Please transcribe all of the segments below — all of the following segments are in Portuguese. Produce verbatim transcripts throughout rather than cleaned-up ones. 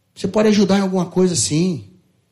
Você pode ajudar em alguma coisa, sim.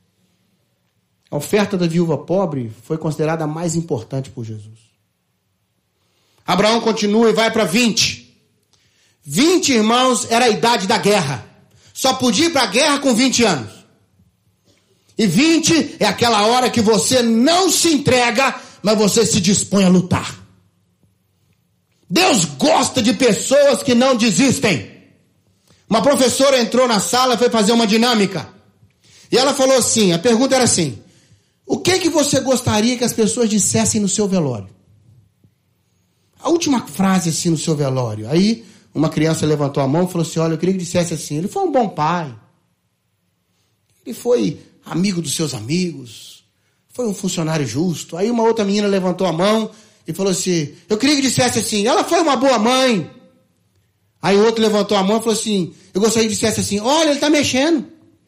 A oferta da viúva pobre foi considerada a mais importante por Jesus. Abraão continua e vai para vinte. vinte, irmãos, era a idade da guerra. Só podia ir para a guerra com vinte anos. E vinte é aquela hora que você não se entrega, mas você se dispõe a lutar. Deus gosta de pessoas que não desistem. Uma professora entrou na sala e foi fazer uma dinâmica. E ela falou assim, a pergunta era assim: o que que você gostaria que as pessoas dissessem no seu velório? A última frase assim no seu velório. Aí uma criança levantou a mão e falou assim, olha, eu queria que dissesse assim, ele foi um bom pai. Ele foi amigo dos seus amigos. Foi um funcionário justo. Aí uma outra menina levantou a mão e falou assim, eu queria que dissesse assim, ela foi uma boa mãe. Aí o outro levantou a mão e falou assim, eu gostaria que dissesse assim, olha, ele está mexendo.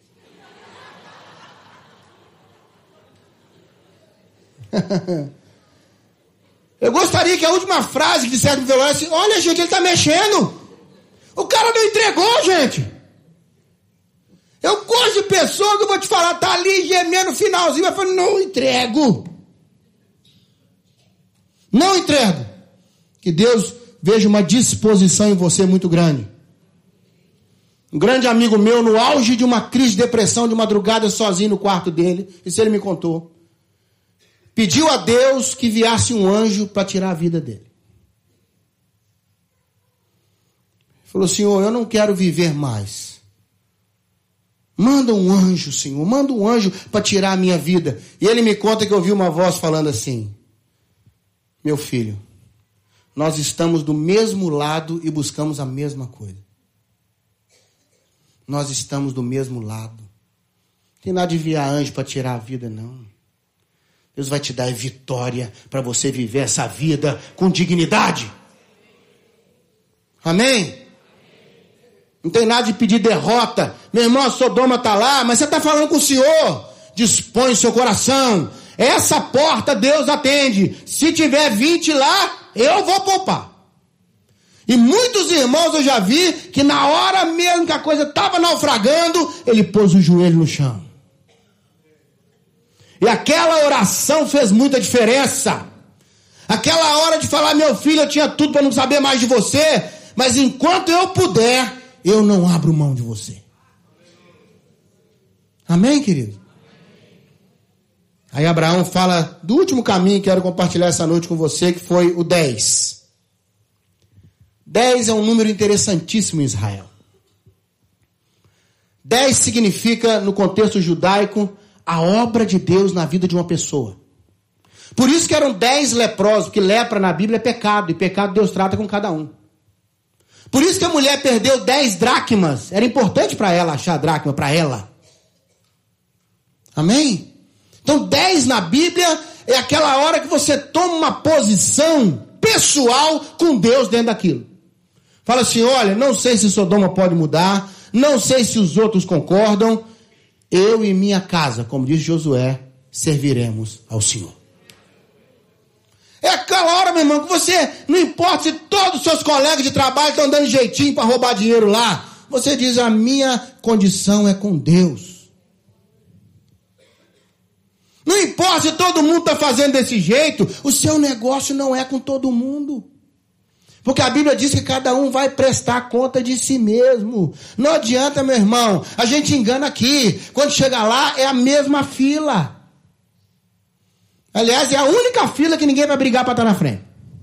Eu gostaria que a última frase que dissesse no velório assim, olha, gente, ele está mexendo. O cara não entregou, gente. Eu gosto de pessoa que eu vou te falar, tá ali gemendo no finalzinho, mas fala, não entrego. Não entrego. Que Deus veja uma disposição em você muito grande. Um grande amigo meu, no auge de uma crise de depressão, de madrugada, sozinho no quarto dele, isso ele me contou, pediu a Deus que enviasse um anjo para tirar a vida dele. Falou, Senhor, eu não quero viver mais. Manda um anjo, Senhor, manda um anjo para tirar a minha vida. E ele me conta que ouviu uma voz falando assim, meu filho, nós estamos do mesmo lado e buscamos a mesma coisa. Nós estamos do mesmo lado. Não tem nada de enviar anjo para tirar a vida, não. Deus vai te dar vitória para você viver essa vida com dignidade. Amém? Não tem nada de pedir derrota. Meu irmão, a Sodoma está lá, mas você está falando com o Senhor. Dispõe seu coração. Essa porta Deus atende. Se tiver vinte lá, eu vou poupar. E muitos irmãos eu já vi que na hora mesmo que a coisa estava naufragando, ele pôs o joelho no chão. E aquela oração fez muita diferença. Aquela hora de falar, meu filho, eu tinha tudo para não saber mais de você, mas enquanto eu puder, eu não abro mão de você. Amém, querido? Aí Abraão fala do último caminho que quero compartilhar essa noite com você, que foi o dez. dez é um número interessantíssimo em Israel. dez significa, no contexto judaico, a obra de Deus na vida de uma pessoa. Por isso que eram dez leprosos, porque lepra na Bíblia é pecado, e pecado Deus trata com cada um. Por isso que a mulher perdeu dez dracmas. Era importante para ela achar a dracma para ela. Amém? Então dez na Bíblia é aquela hora que você toma uma posição pessoal com Deus dentro daquilo. Fala assim, olha, não sei se Sodoma pode mudar, não sei se os outros concordam, eu e minha casa, como diz Josué, serviremos ao Senhor. É aquela hora, meu irmão, que você, não importa se todos os seus colegas de trabalho estão dando jeitinho para roubar dinheiro lá, você diz, a minha condição é com Deus. Não importa se todo mundo está fazendo desse jeito, o seu negócio não é com todo mundo. Porque a Bíblia diz que cada um vai prestar conta de si mesmo. Não adianta, meu irmão, a gente engana aqui. Quando chega lá, é a mesma fila. Aliás, é a única fila que ninguém vai brigar para estar na frente.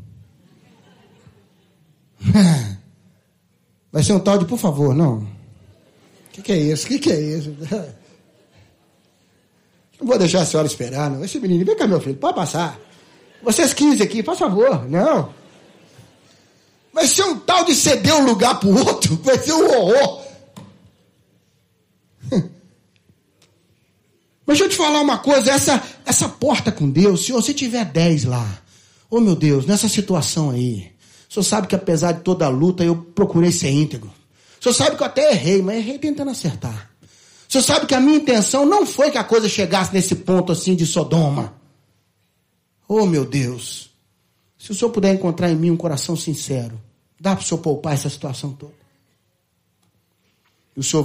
Vai ser um tal de, por favor, não. O que, que é isso? O que, que é isso? Não vou deixar a senhora esperar, não. Esse menino, vem cá, meu filho, pode passar. Vocês quinze aqui, por favor, não. Vai ser um tal de ceder um lugar para o outro, vai ser um horror. Mas deixa eu te falar uma coisa, essa, essa porta com Deus, se você tiver dez lá, oh meu Deus, nessa situação aí, o senhor sabe que apesar de toda a luta, eu procurei ser íntegro. O senhor sabe que eu até errei, mas errei tentando acertar. O senhor sabe que a minha intenção não foi que a coisa chegasse nesse ponto assim de Sodoma. Oh meu Deus, se o senhor puder encontrar em mim um coração sincero, dá para o senhor poupar essa situação toda. E o senhor